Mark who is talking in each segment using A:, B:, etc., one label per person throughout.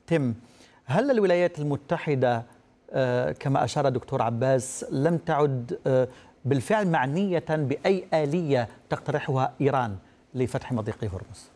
A: تتم. هل الولايات المتحدة كما أشار الدكتور عباس لم تعد بالفعل معنية بأي آلية تقترحها إيران لفتح مضيق هرمز؟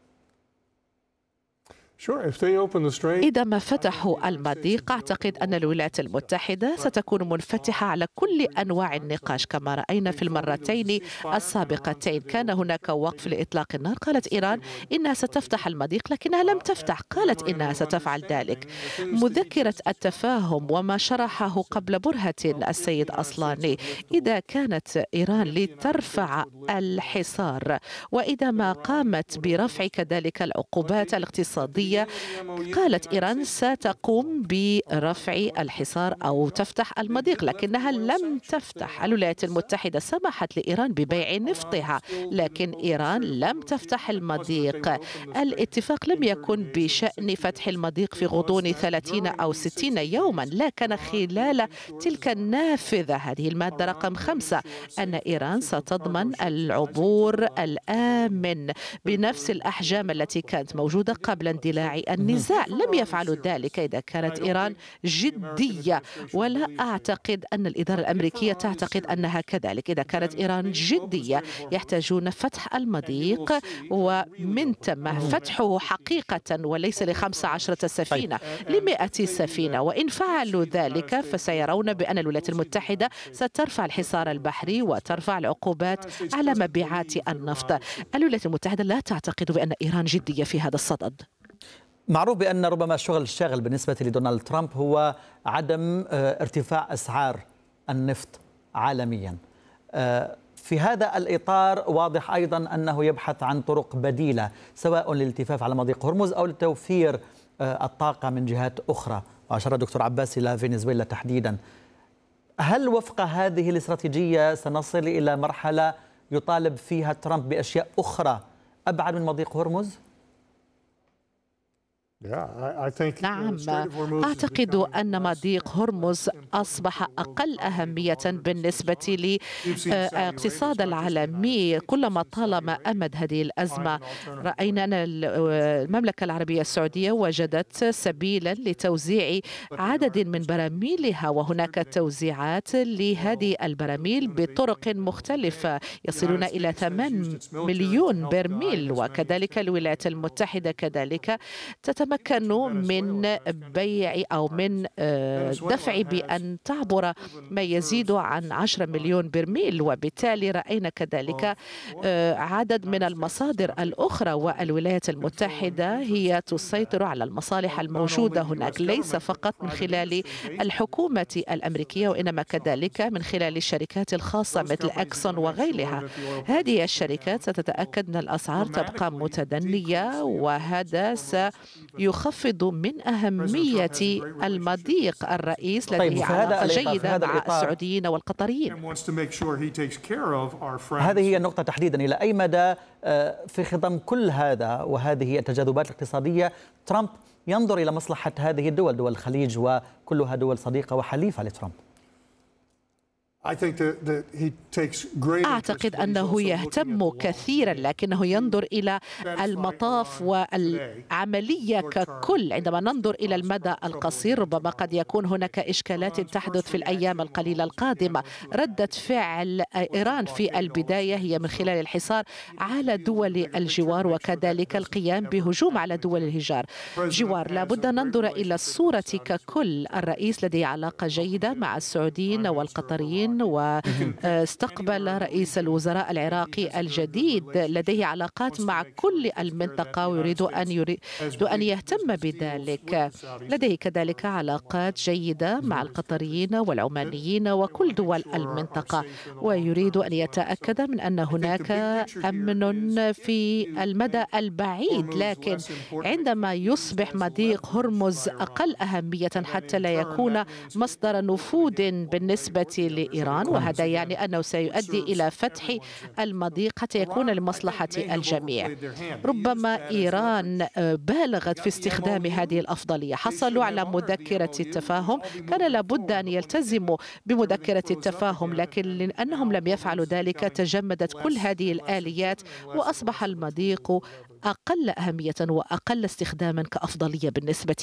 B: إذا ما فتحوا المضيق أعتقد أن الولايات المتحدة ستكون منفتحة على كل أنواع النقاش كما رأينا في المرتين السابقتين. كان هناك وقف لإطلاق النار، قالت إيران إنها ستفتح المضيق لكنها لم تفتح، قالت إنها ستفعل ذلك. مذكرة التفاهم وما شرحه قبل برهة السيد أصلاني، إذا كانت إيران لترفع الحصار وإذا ما قامت برفع كذلك العقوبات الاقتصادية، قالت إيران ستقوم برفع الحصار أو تفتح المضيق، لكنها لم تفتح. الولايات المتحدة سمحت لإيران ببيع نفطها لكن إيران لم تفتح المضيق. الاتفاق لم يكن بشأن فتح المضيق في غضون 30 أو 60 يوما، لا، كان خلال تلك النافذة، هذه المادة رقم 5، أن إيران ستضمن العبور الآمن بنفس الأحجام التي كانت موجودة قبل اندلاع النزاع. لم يفعلوا ذلك. إذا كانت إيران جدية، ولا أعتقد أن الإدارة الأمريكية تعتقد أنها كذلك، إذا كانت إيران جدية يحتاجون فتح المضيق ومن ثم فتحه حقيقة وليس ل15 سفينة، ل100 سفينة. وإن فعلوا ذلك فسيرون بأن الولايات المتحدة سترفع الحصار البحري وترفع العقوبات على مبيعات النفط. الولايات المتحدة لا تعتقد بأن إيران جدية في هذا الصدد.
A: معروف بأن ربما الشغل الشاغل بالنسبة لدونالد ترامب هو عدم ارتفاع أسعار النفط عالميا. في هذا الإطار واضح أيضا أنه يبحث عن طرق بديلة سواء للالتفاف على مضيق هرمز أو لتوفير الطاقة من جهات أخرى، وأشار الدكتور عباس إلى فنزويلا تحديدا. هل وفق هذه الاستراتيجية سنصل إلى مرحلة يطالب فيها ترامب بأشياء أخرى أبعد من مضيق هرمز؟
B: نعم، أعتقد أن مضيق هرمز أصبح أقل أهمية بالنسبة للاقتصاد العالمي. كلما طالما أمد هذه الأزمة رأينا أن المملكة العربية السعودية وجدت سبيلا لتوزيع عدد من براميلها، وهناك توزيعات لهذه البراميل بطرق مختلفة يصلون إلى 8 مليون برميل. وكذلك الولايات المتحدة كذلك تتمكن من بيع أو من دفع بأن تعبر ما يزيد عن 10 مليون برميل، وبالتالي رأينا كذلك عدد من المصادر الأخرى. والولايات المتحدة هي تسيطر على المصالح الموجودة هناك، ليس فقط من خلال الحكومة الأمريكية وإنما كذلك من خلال الشركات الخاصة مثل أكسون وغيرها. هذه الشركات ستتأكد أن الأسعار تبقى متدنية، وهذا يخفض من أهمية المضيق. الرئيس لديه علاقة جيدة مع السعوديين والقطريين.
A: هذه هي النقطة تحديدا. إلى أي مدى في خضم كل هذا وهذه التجاذبات الاقتصادية ترامب ينظر إلى مصلحة هذه الدول، دول الخليج وكلها دول صديقة وحليفة لترامب؟
B: أعتقد أنه يهتم كثيرا لكنه ينظر إلى المطاف والعملية ككل. عندما ننظر إلى المدى القصير ربما قد يكون هناك إشكالات تحدث في الأيام القليلة القادمة. ردة فعل إيران في البداية هي من خلال الحصار على دول الجوار وكذلك القيام بهجوم على دول الجوار. لابد ننظر إلى الصورة ككل. الرئيس لديه علاقة جيدة مع السعوديين والقطريين، واستقبل رئيس الوزراء العراقي الجديد، لديه علاقات مع كل المنطقة ويريد أن يهتم بذلك. لديه كذلك علاقات جيدة مع القطريين والعمانيين وكل دول المنطقة، ويريد أن يتأكد من أن هناك أمن في المدى البعيد. لكن عندما يصبح مضيق هرمز أقل أهمية حتى لا يكون مصدر نفوذ بالنسبة لإيران، وهذا يعني أنه سيؤدي إلى فتح المضيق حتى يكون لمصلحة الجميع. ربما إيران بالغت في استخدام هذه الأفضلية. حصلوا على مذكرة التفاهم، كان لابد أن يلتزموا بمذكرة التفاهم، لكن لأنهم لم يفعلوا ذلك تجمدت كل هذه الآليات وأصبح المضيق أقل أهمية وأقل استخداما كأفضلية بالنسبة